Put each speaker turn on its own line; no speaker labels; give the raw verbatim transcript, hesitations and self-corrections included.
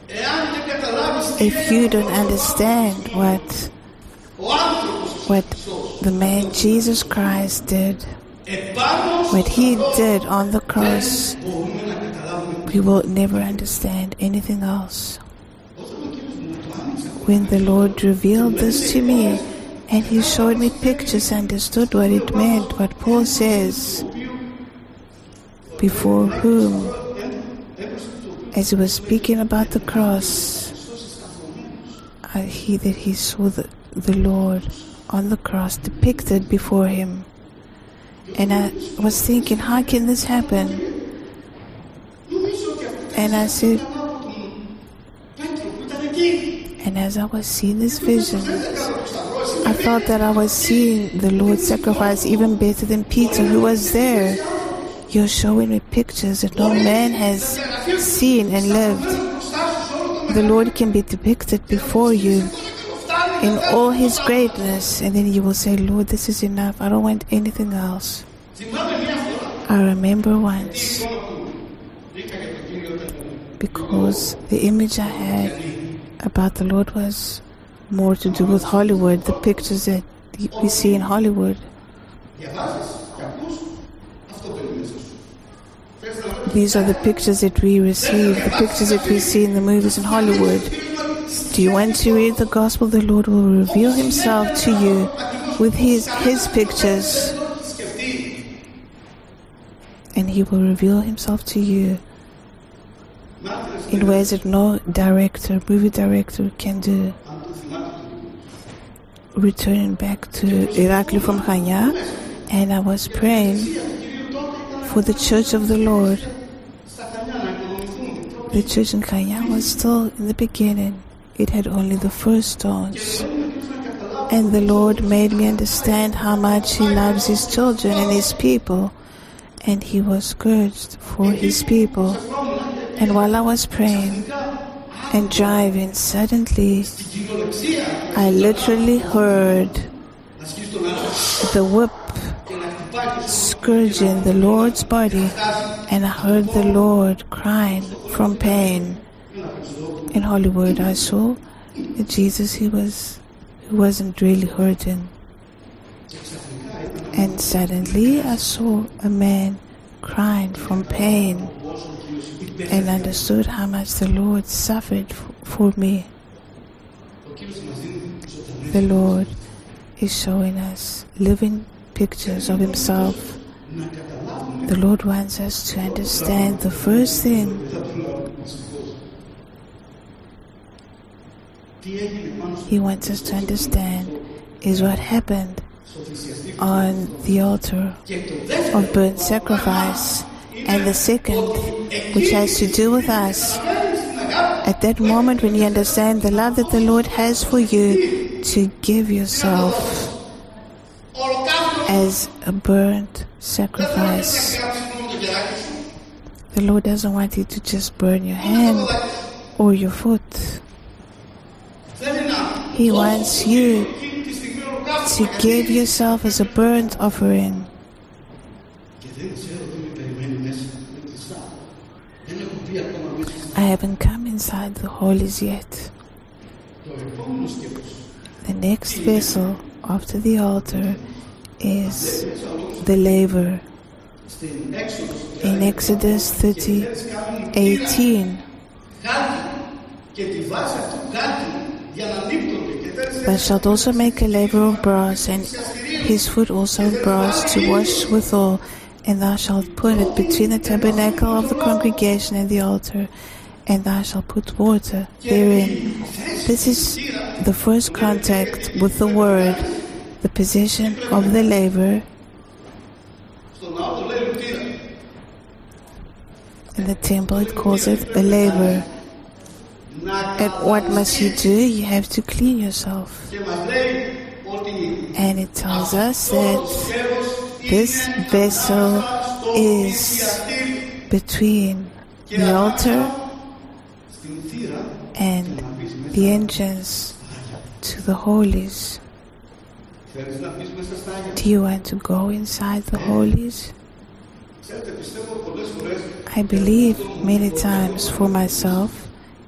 If you don't understand what what the man Jesus Christ did, what he did on the cross, we will never understand anything else. When the Lord revealed this to me and he showed me pictures, I understood what it meant, what Paul says, before whom, as he was speaking about the cross, I he that he saw the, the Lord on the cross depicted before him. And I was thinking, how can this happen? And I said, and as I was seeing this vision, I felt that I was seeing the Lord sacrifice even better than Peter, who was there. You're showing me pictures that no man has seen and lived. The Lord can be depicted before you in all his greatness, and then you will say, Lord, this is enough. I don't want anything else. I remember once, because the image I had about the Lord was more to do with Hollywood, the pictures that we see in Hollywood. These are the pictures that we receive, the pictures that we see in the movies in Hollywood. Do you want to read the gospel? The Lord will reveal himself to you with his, his pictures. And he will reveal himself to you in ways that no director, movie director can do. Returning back to Irakli from Kenya, and I was praying for the church of the Lord. The church in Kenya was still in the beginning. It had only the first stones. And the Lord made me understand how much he loves his children and his people. And he was scourged for his people. And while I was praying and driving, suddenly I literally heard the whip scourging the Lord's body, and I heard the Lord crying from pain. In Hollywood, I saw that Jesus, he was, he wasn't really hurting. And suddenly I saw a man crying from pain, and understood how much the Lord suffered f- for me. The Lord is showing us living pictures of himself. The Lord wants us to understand the first thing. He wants us to understand is what happened on the altar of burnt sacrifice. And the second, which has to do with us, at that moment when you understand the love that the Lord has for you, to give yourself as a burnt sacrifice. The Lord doesn't want you to just burn your hand or your foot. He wants you to give yourself as a burnt offering. I haven't come inside the holies yet. The next vessel after the altar is the laver. In Exodus thirty eighteen, thou shalt also make a laver of brass, and his foot also of brass, to wash withal, and thou shalt put it between the tabernacle of the congregation and the altar, and thou shalt put water therein. This is the first contact with the word, the position of the laver. In the temple it calls it a laver. And what must you do? You have to clean yourself. And it tells us that this vessel is between the altar and the entrance to the holies. Do you want to go inside the holies? I believe many times for myself